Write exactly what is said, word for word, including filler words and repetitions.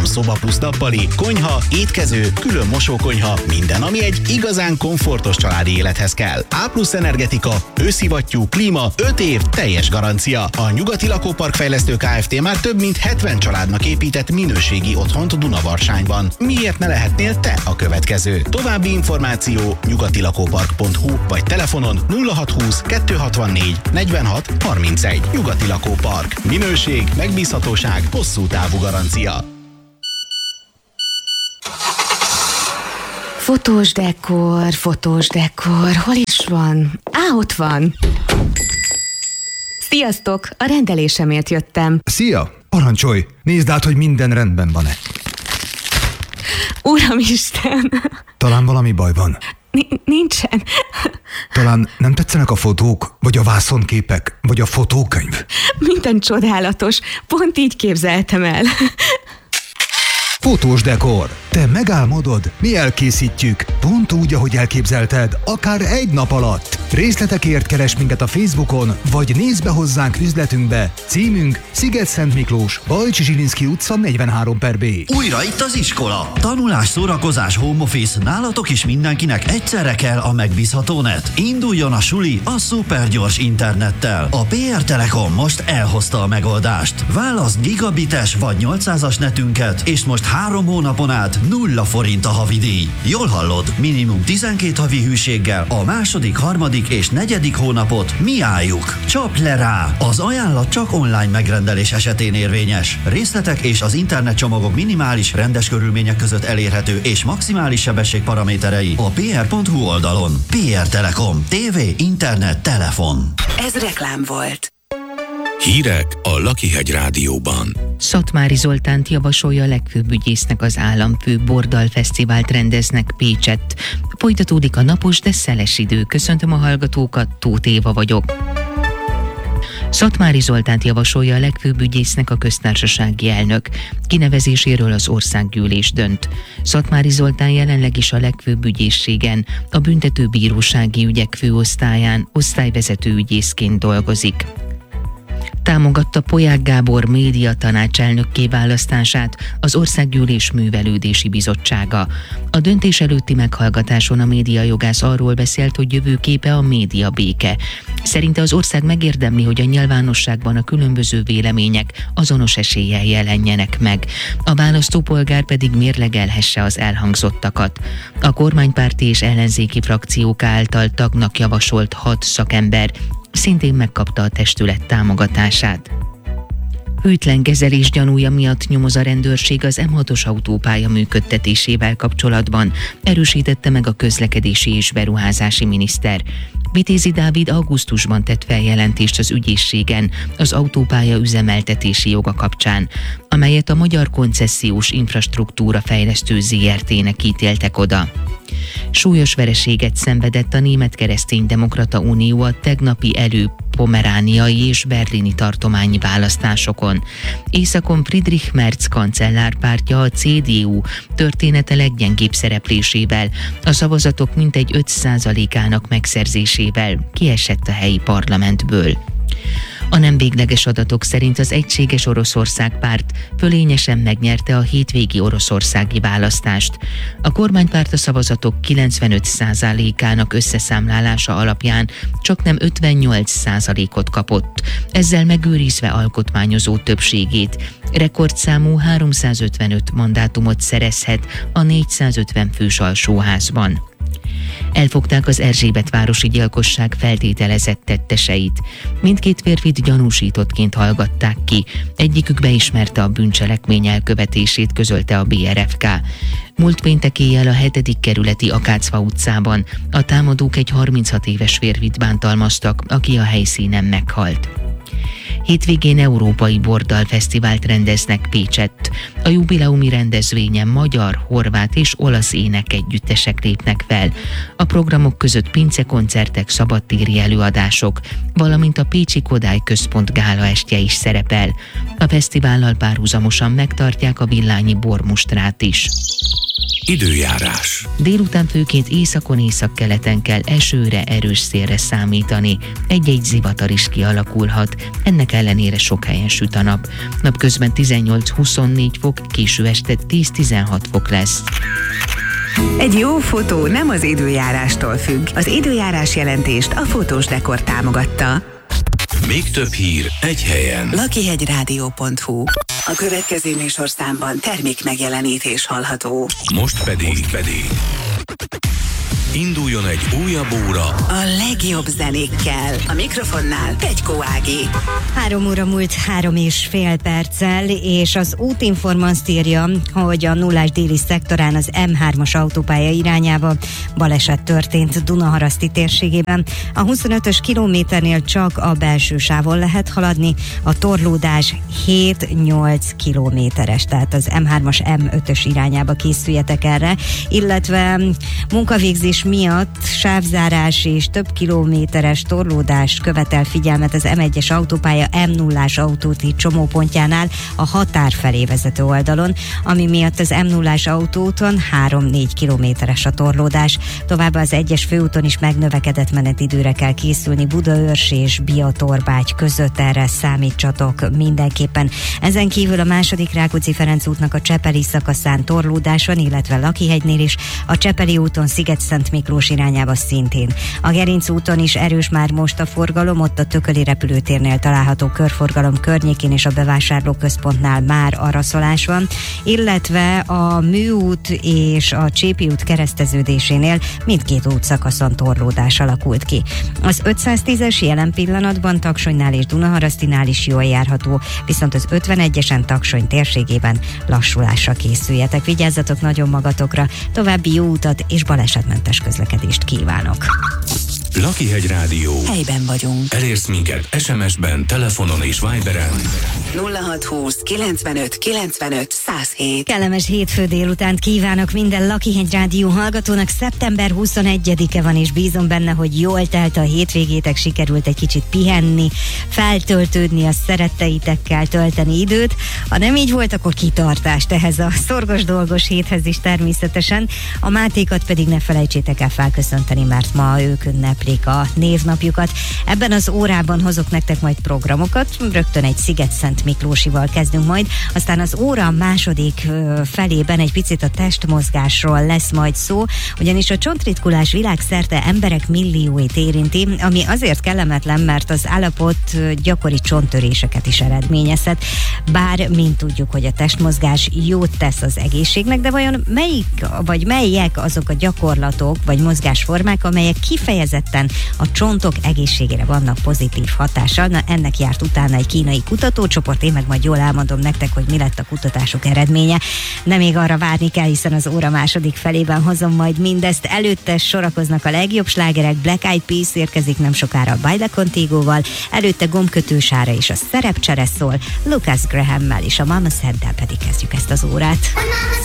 szoba plusz nappali, konyha, étkező, külön mosókonyha, minden, ami egy igazán komfortos családi élethez kell. A plusz energetika, őszivattyú, klíma, öt év, teljes garancia. A Nyugati Lakópark Fejlesztő Kft. Már több mint hetven családnak épített minőségi otthont Dunavarcsányban. Miért ne lehetnél te a következő? További információ nyugatilakópark pont hu vagy telefonon nulla hatszázhúsz kettőszázhatvannégy negyvenhat harmincegy. Nyugati Lakópark. Minőség, megbízhatóság, hosszú távú garancia. Fotós dekor, fotós dekor, hol is van? Á, ott van! Sziasztok! A rendelésemért jöttem. Szia! Parancsolj! Nézd át, hogy minden rendben van-e. Uramisten! Talán valami baj van. N- nincsen. Talán nem tetszenek a fotók, vagy a vászonképek, vagy a fotókönyv? Minden csodálatos. Pont így képzeltem el. Fotós dekor. Te megálmodod, mi elkészítjük. Pont úgy, ahogy elképzelted, akár egy nap alatt. Részletekért keres minket a Facebookon, vagy nézz be hozzánk üzletünkbe. Címünk Sziget-Szent Miklós, Bajcsi Zsilinszky utca negyvenhárom per B. Újra itt az iskola. Tanulás, szórakozás, home office, nálatok is mindenkinek egyszerre kell a megbízható net. Induljon a suli a szupergyors internettel. A pé er Telekom most elhozta a megoldást. Válaszd gigabites vagy nyolcszázas netünket, és most három hónapon át nulla forint a havidíj. Jól hallod, minimum tizenkét havi hűséggel a második, harmadik és negyedik hónapot mi álljuk. Csapd le rá! Az ajánlat csak online megrendelés esetén érvényes. Részletek és az internetcsomagok minimális, rendes körülmények között elérhető és maximális sebesség paraméterei a pé er pont hu oldalon. pé er Telekom. Tévé, internet, telefon. Ez reklám volt. Hírek a Lakihegy Rádióban. Szatmári Zoltánt javasolja a legfőbb ügyésznek az államfő. Bordal fesztivált rendeznek Pécsett. Folytatódik a napos, de szeles idő. Köszöntöm a hallgatókat, Tóth Éva vagyok. Szatmári Zoltánt javasolja a legfőbb ügyésznek a köztársasági elnök. Kinevezéséről az országgyűlés dönt. Szatmári Zoltán jelenleg is a legfőbb ügyészségen, a büntetőbírósági ügyek főosztályán osztályvezető ügyészként dolgozik. Támogatta Polyák Gábor média tanácselnökké választását az Országgyűlés Művelődési Bizottsága. A döntés előtti meghallgatáson a médiajogász arról beszélt, hogy jövőképe a média béke. Szerinte az ország megérdemli, hogy a nyilvánosságban a különböző vélemények azonos eséllyel jelenjenek meg. A választópolgár pedig mérlegelhesse az elhangzottakat. A kormánypárti és ellenzéki frakciók által tagnak javasolt hat szakember szintén megkapta a testület támogatását. Hűtlen kezelés gyanúja miatt nyomoz a rendőrség az M hatos autópálya működtetésével kapcsolatban, erősítette meg a közlekedési és beruházási miniszter. Vitézi Dávid augusztusban tett feljelentést az ügyészségen az autópálya üzemeltetési joga kapcsán, amelyet a Magyar Koncesziós Infrastruktúra Fejlesztő zé er té-nek ítéltek oda. Súlyos vereséget szenvedett a Német-Keresztény-Demokrata Unió a tegnapi elő-pomerániai és berlini tartományi választásokon. Északon Friedrich Merz kancellárpártja, a cé dé u története leggyengébb szereplésével, a szavazatok mintegy öt százalékának megszerzésével kiesett a helyi parlamentből. A nem végleges adatok szerint az Egységes Oroszország párt fölényesen megnyerte a hétvégi oroszországi választást. A kormánypárt a szavazatok kilencvenöt százalékának összeszámlálása alapján csaknem ötvennyolc százalékot kapott, ezzel megőrizve alkotmányozó többségét. Rekordszámú háromszázötvenöt mandátumot szerezhet a négyszázötven fős alsóházban. Elfogták az Erzsébetvárosi gyilkosság feltételezett tetteseit. Mindkét férfit gyanúsítottként hallgatták ki. Egyikük beismerte a bűncselekmény elkövetését, közölte a bé er ef ká. Múlt péntek éjjel a hetedik kerületi Akácfa utcában a támadók egy harminchat éves férfit bántalmaztak, aki a helyszínen meghalt. Hétvégén európai Bordal fesztivált rendeznek Pécsett. A jubileumi rendezvényen magyar, horvát és olasz énekegyüttesek lépnek fel. A programok között pincekoncertek, szabadtéri előadások, valamint a Pécsi Kodály Központ gálaestje is szerepel. A fesztivállal párhuzamosan megtartják a villányi bormustrát is. Időjárás. Délután főként északon északkeleten kell esőre, erős szélre számítani. Egy-egy zivatar is kialakulhat. Ennek ellenére sok helyen süt a nap. Napközben tizennyolc-huszonnégy fok, késő este tíz-tizenhat fok lesz. Egy jó fotó nem az időjárástól függ. Az időjárás jelentést a Fotós Dekor támogatta. Még több hír egy helyen. lakihegyrádió pont hu. A következő műsorszámban termék megjelenítés hallható. Most pedig, Most pedig induljon egy újabb óra A legjobb zenékkel. A mikrofonnál Pegykó Ági. Három óra múlt három és fél perccel, és az Útinform azt írja, hogy a nullás déli szektorán az em hármas autópálya irányába baleset történt Dunaharaszti térségében. A huszonötös kilométernél csak a belső sávon lehet haladni, a torlódás hét-nyolc kilométeres, tehát az em hármas em ötös irányába készüljetek erre, illetve munkavégzés miatt sávzárás és több kilométeres torlódás követel figyelmet az em egyes autópálya em nullás autóti csomópontjánál a határ felé vezető oldalon, ami miatt az em nullás autóúton három-négy kilométeres a torlódás. Továbbá az egyes főúton is megnövekedett menetidőre kell készülni Budaörs és Biatorbágy között, erre számítsatok mindenképpen. Ezen kívül a második Rákóczi-Ferenc útnak a Csepeli szakaszán torlódás van, illetve Lakihegynél is, a Csepeli úton Sziget-Szent Miklós irányába szintén. A Gerinc úton is erős már most a forgalom, ott a Tököli repülőtérnél található körforgalom környékén és a bevásárlóközpontnál már araszolás van, illetve a Műút és a Csépi út kereszteződésénél mindkét útszakaszon torlódás alakult ki. Az ötszáztízes jelen pillanatban Taksonynál és Dunaharasztinál is jól járható, viszont az ötvenegyesen Taksony térségében lassulásra készüljetek. Vigyázzatok nagyon magatokra, további jó utat és balesetmentes közlekedést kívánok. Lakihegy Rádió. Helyben vagyunk. Elérsz minket es em es-ben, telefonon és Viberen. nulla hat húsz kilencvenöt kilencvenöt száz hét. Kellemes hétfő délutánt kívánok minden Lakihegy Rádió hallgatónak. Szeptember huszonegyedike van, és bízom benne, hogy jól telt a hétvégétek, sikerült egy kicsit pihenni, feltöltődni, a szeretteitekkel tölteni időt. Ha nem így volt, akkor kitartást ehhez a szorgos dolgos héthez is természetesen. A Mátékat pedig ne felejtsétek el felköszönteni, mert ma ők ünneplik a névnapjukat. Ebben az órában hozok nektek majd programokat, rögtön egy Sziget-Szent Miklósival kezdünk majd, aztán az óra második felében egy picit a testmozgásról lesz majd szó, ugyanis a csontritkulás világszerte emberek millióit érinti, ami azért kellemetlen, mert az állapot gyakori csonttöréseket is eredményezhet. Bár mint tudjuk, hogy a testmozgás jót tesz az egészségnek, de vajon melyik, vagy melyek azok a gyakorlatok, vagy mozgásformák, amelyek kifejezetten a csontok egészségére vannak pozitív hatással? Na, ennek járt utána egy kínai kutatócsoport, én meg majd jól elmondom nektek, hogy mi lett a kutatások eredménye. De még arra várni kell, hiszen az óra második felében hozom majd mindezt. Előtte sorakoznak a legjobb slágerek, Black Eyed Peas érkezik nem sokára a Baila Contigoval, előtte Gombkötősára és a Szerepcsere szól, Lucas Grahammel és a Mama Said-del pedig kezdjük ezt az órát.